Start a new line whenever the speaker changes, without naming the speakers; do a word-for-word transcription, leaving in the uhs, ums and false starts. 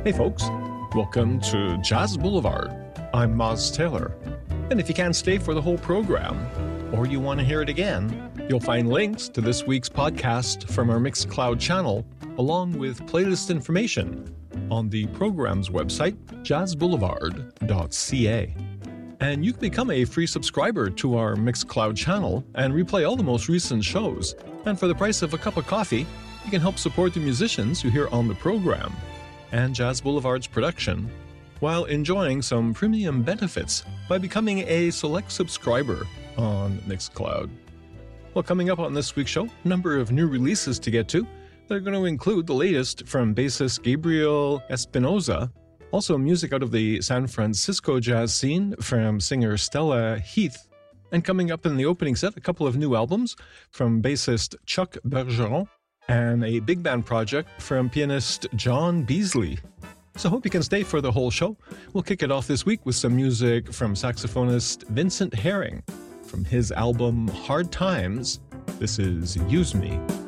Hey folks, welcome to Jazz Boulevard. I'm Moz Taylor. And if you can't stay for the whole program, or you want to hear it again, you'll find links to this week's podcast from our Mixcloud channel, along with playlist information on the program's website, jazz boulevard dot c a. And you can become a free subscriber to our Mixcloud channel and replay all the most recent shows. And for the price of a cup of coffee, you can help support the musicians you hear on the program and Jazz Boulevard's production, while enjoying some premium benefits by becoming a select subscriber on Mixcloud. Well, coming up on this week's show, a number of new releases to get to. They're going to include the latest from bassist Gabriel Espinoza, also music out of the San Francisco jazz scene from singer Stella Heath, and coming up in the opening set, a couple of new albums from bassist Chuck Bergeron and a big band project from pianist John Beasley. So I hope you can stay for the whole show. We'll kick it off this week with some music from saxophonist Vincent Herring from his album Hard Times. This is Use Me.